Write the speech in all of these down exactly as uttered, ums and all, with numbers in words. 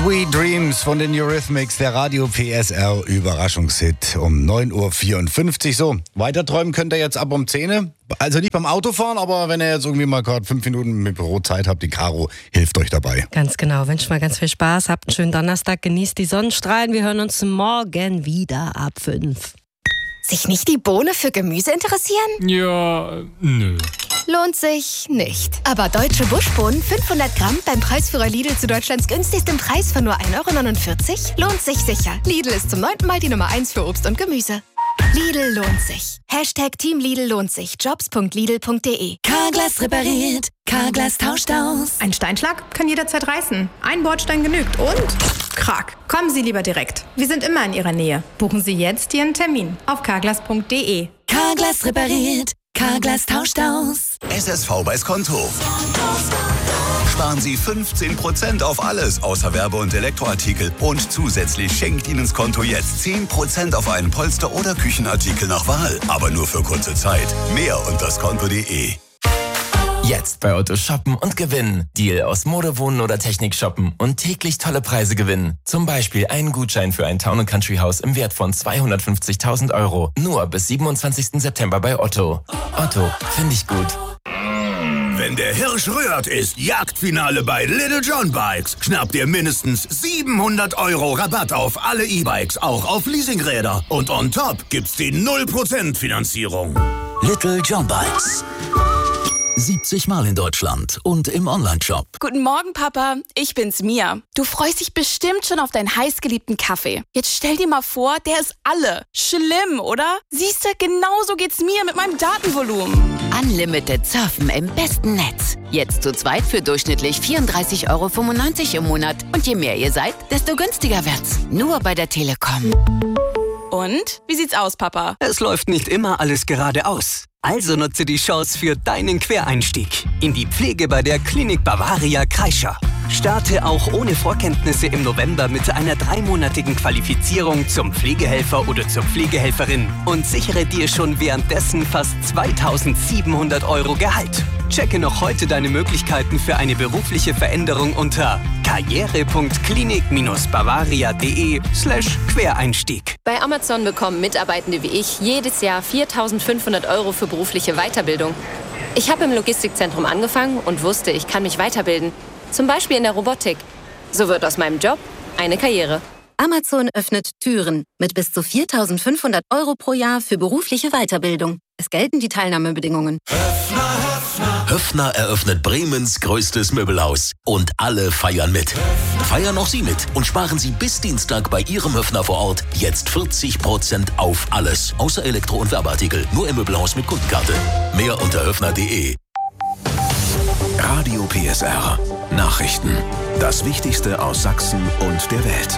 Sweet Dreams von den Eurythmics, der Radio P S R Überraschungshit um neun Uhr vierundfünfzig. So, weiter träumen könnt ihr jetzt ab um zehn Uhr. Also nicht beim Autofahren, aber wenn ihr jetzt irgendwie mal gerade fünf Minuten mit Büro Zeit habt, die Caro hilft euch dabei. Ganz genau, wünscht mal ganz viel Spaß, habt einen schönen Donnerstag, genießt die Sonnenstrahlen. Wir hören uns morgen wieder ab fünf. Sich nicht die Bohne für Gemüse interessieren? Ja, nö. Lohnt sich nicht. Aber deutsche Buschbohnen fünfhundert Gramm beim Preisführer Lidl zu Deutschlands günstigstem Preis von nur ein Euro neunundvierzig lohnt sich sicher. Lidl ist zum neunten Mal die Nummer eins für Obst und Gemüse. Lidl lohnt sich. Hashtag Team Lidl lohnt sich. Jobs punkt lidl punkt de. Carglass repariert. Carglass tauscht aus. Ein Steinschlag kann jederzeit reißen. Ein Bordstein genügt und Krach. Kommen Sie lieber direkt. Wir sind immer in Ihrer Nähe. Buchen Sie jetzt Ihren Termin auf carglass punkt de. Carglass repariert. Carglass tauscht aus. S S V bei's Konto. Sparen Sie fünfzehn Prozent auf alles außer Werbe- und Elektroartikel. Und zusätzlich schenkt Ihnen das Konto jetzt zehn Prozent auf einen Polster- oder Küchenartikel nach Wahl. Aber nur für kurze Zeit. Mehr unter skonto punkt de. Jetzt bei Otto shoppen und gewinnen. Deal aus Mode, Wohnen oder Technik shoppen und täglich tolle Preise gewinnen. Zum Beispiel einen Gutschein für ein Town and Country Haus im Wert von zweihundertfünfzigtausend Euro. Nur bis siebenundzwanzigsten September bei Otto. Otto, finde ich gut. Wenn der Hirsch rührt, ist Jagdfinale bei Little John Bikes. Schnappt ihr mindestens siebenhundert Euro Rabatt auf alle E-Bikes, auch auf Leasingräder. Und on top gibt's die null Prozent Finanzierung. Little John Bikes. siebzig Mal in Deutschland und im Onlineshop. Guten Morgen, Papa. Ich bin's, Mia. Du freust dich bestimmt schon auf deinen heißgeliebten Kaffee. Jetzt stell dir mal vor, der ist alle. Schlimm, oder? Siehste, genauso geht's mir mit meinem Datenvolumen. Unlimited Surfen im besten Netz. Jetzt zu zweit für durchschnittlich vierunddreißig Euro fünfundneunzig im Monat. Und je mehr ihr seid, desto günstiger wird's. Nur bei der Telekom. Und? Wie sieht's aus, Papa? Es läuft nicht immer alles geradeaus. Also nutze die Chance für deinen Quereinstieg in die Pflege bei der Klinik Bavaria Kreischer. Starte auch ohne Vorkenntnisse im November mit einer dreimonatigen Qualifizierung zum Pflegehelfer oder zur Pflegehelferin und sichere dir schon währenddessen fast zweitausendsiebenhundert Euro Gehalt. Checke noch heute deine Möglichkeiten für eine berufliche Veränderung unter karriere punkt klinik bavaria punkt de slash Quereinstieg. Bei Amazon bekommen Mitarbeitende wie ich jedes Jahr viertausendfünfhundert Euro für berufliche Weiterbildung. Ich habe im Logistikzentrum angefangen und wusste, ich kann mich weiterbilden. Zum Beispiel in der Robotik. So wird aus meinem Job eine Karriere. Amazon öffnet Türen mit bis zu viertausendfünfhundert Euro pro Jahr für berufliche Weiterbildung. Es gelten die Teilnahmebedingungen. Höffner eröffnet Bremens größtes Möbelhaus. Und alle feiern mit. Feiern auch Sie mit und sparen Sie bis Dienstag bei Ihrem Höffner vor Ort jetzt vierzig Prozent auf alles. Außer Elektro- und Werbeartikel. Nur im Möbelhaus mit Kundenkarte. Mehr unter höffner punkt de. Radio P S R. Nachrichten. Das Wichtigste aus Sachsen und der Welt.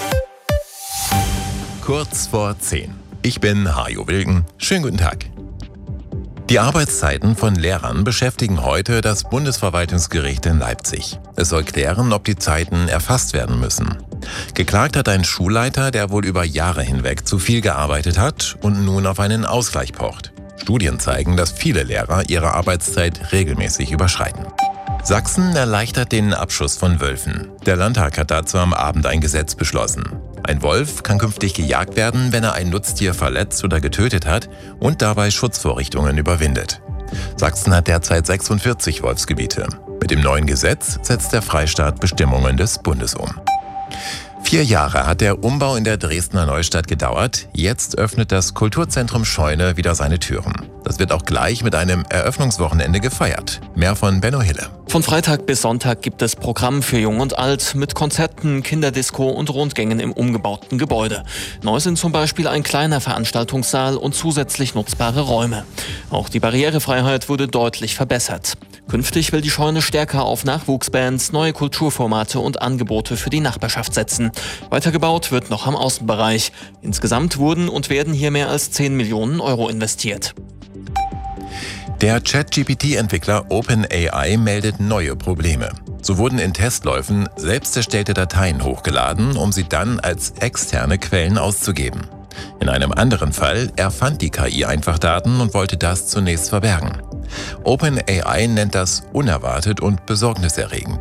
Kurz vor zehn. Ich bin Hajo Wilken. Schönen guten Tag. Die Arbeitszeiten von Lehrern beschäftigen heute das Bundesverwaltungsgericht in Leipzig. Es soll klären, ob die Zeiten erfasst werden müssen. Geklagt hat ein Schulleiter, der wohl über Jahre hinweg zu viel gearbeitet hat und nun auf einen Ausgleich pocht. Studien zeigen, dass viele Lehrer ihre Arbeitszeit regelmäßig überschreiten. Sachsen erleichtert den Abschuss von Wölfen. Der Landtag hat dazu am Abend ein Gesetz beschlossen. Ein Wolf kann künftig gejagt werden, wenn er ein Nutztier verletzt oder getötet hat und dabei Schutzvorrichtungen überwindet. Sachsen hat derzeit sechsundvierzig Wolfsgebiete. Mit dem neuen Gesetz setzt der Freistaat Bestimmungen des Bundes um. Vier Jahre hat der Umbau in der Dresdner Neustadt gedauert. Jetzt öffnet das Kulturzentrum Scheune wieder seine Türen. Das wird auch gleich mit einem Eröffnungswochenende gefeiert. Mehr von Benno Hille. Von Freitag bis Sonntag gibt es Programm für Jung und Alt mit Konzerten, Kinderdisco und Rundgängen im umgebauten Gebäude. Neu sind zum Beispiel ein kleiner Veranstaltungssaal und zusätzlich nutzbare Räume. Auch die Barrierefreiheit wurde deutlich verbessert. Künftig will die Scheune stärker auf Nachwuchsbands, neue Kulturformate und Angebote für die Nachbarschaft setzen. Weitergebaut wird noch am Außenbereich. Insgesamt wurden und werden hier mehr als zehn Millionen Euro investiert. Der ChatGP T-Entwickler OpenAI meldet neue Probleme. So wurden in Testläufen selbst erstellte Dateien hochgeladen, um sie dann als externe Quellen auszugeben. In einem anderen Fall erfand die K I einfach Daten und wollte das zunächst verbergen. OpenAI nennt das unerwartet und besorgniserregend.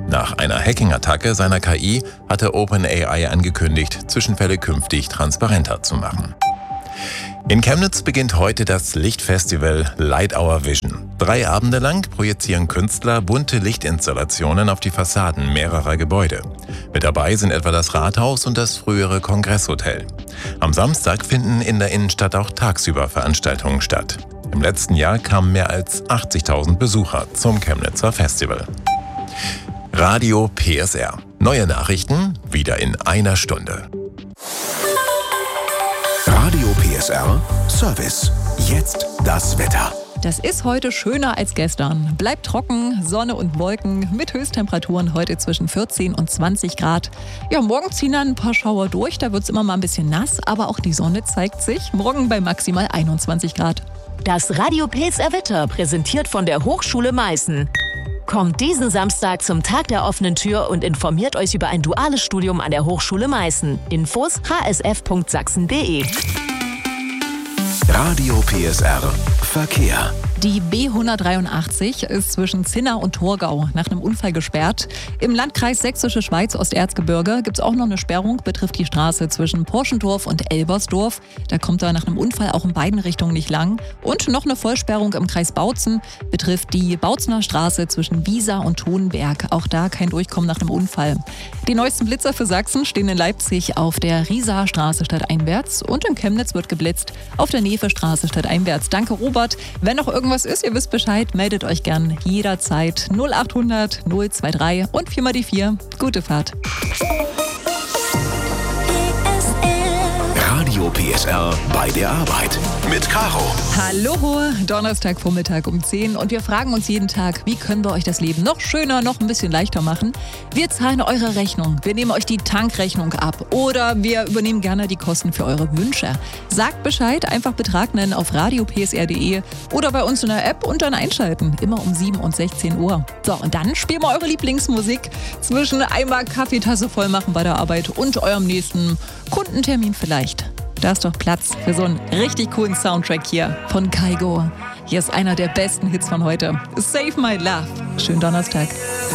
Nach einer Hacking-Attacke seiner K I hatte OpenAI angekündigt, Zwischenfälle künftig transparenter zu machen. In Chemnitz beginnt heute das Lichtfestival Light Our Vision. Drei Abende lang projizieren Künstler bunte Lichtinstallationen auf die Fassaden mehrerer Gebäude. Mit dabei sind etwa das Rathaus und das frühere Kongresshotel. Am Samstag finden in der Innenstadt auch tagsüber Veranstaltungen statt. Im letzten Jahr kamen mehr als achtzigtausend Besucher zum Chemnitzer Festival. Radio P S R. Neue Nachrichten wieder in einer Stunde. Radio P S R Service. Jetzt das Wetter. Das ist heute schöner als gestern. Bleibt trocken, Sonne und Wolken mit Höchsttemperaturen heute zwischen vierzehn und zwanzig Grad. Ja, morgen ziehen dann ein paar Schauer durch, da wird es immer mal ein bisschen nass, aber auch die Sonne zeigt sich. Morgen bei maximal einundzwanzig Grad. Das Radio P S R Wetter präsentiert von der Hochschule Meißen. Kommt diesen Samstag zum Tag der offenen Tür und informiert euch über ein duales Studium an der Hochschule Meißen. Infos h s f punkt sachsen punkt d e. Radio P S R Verkehr. Die B hundertdreiundachtzig ist zwischen Zinna und Torgau nach einem Unfall gesperrt. Im Landkreis Sächsische Schweiz Osterzgebirge gibt es auch noch eine Sperrung, betrifft die Straße zwischen Porschendorf und Elbersdorf. Da kommt er nach einem Unfall auch in beiden Richtungen nicht lang. Und noch eine Vollsperrung im Kreis Bautzen, betrifft die Bautzener Straße zwischen Wiesa und Tonberg. Auch da kein Durchkommen nach einem Unfall. Die neuesten Blitzer für Sachsen stehen in Leipzig auf der Riesaer Straße stadteinwärts und in Chemnitz wird geblitzt auf der Nevestraße stadteinwärts. Danke Robert. Wenn noch irgendwas ist, ihr wisst Bescheid, meldet euch gern jederzeit null achthundert null drei und vier mal die vier. Gute Fahrt. Radio P S R bei der Arbeit mit Caro. Hallo, Donnerstagvormittag um zehn und wir fragen uns jeden Tag, wie können wir euch das Leben noch schöner, noch ein bisschen leichter machen? Wir zahlen eure Rechnung, wir nehmen euch die Tankrechnung ab oder wir übernehmen gerne die Kosten für eure Wünsche. Sagt Bescheid, einfach Betrag nennen auf radio p s r punkt d e oder bei uns in der App und dann einschalten, immer um sieben und sechzehn Uhr. So, und dann spielen wir eure Lieblingsmusik zwischen einmal Kaffeetasse voll machen bei der Arbeit und eurem nächsten Kundentermin vielleicht. Da ist doch Platz für so einen richtig coolen Soundtrack hier von Kygo. Hier ist einer der besten Hits von heute. Save My Love. Schönen Donnerstag.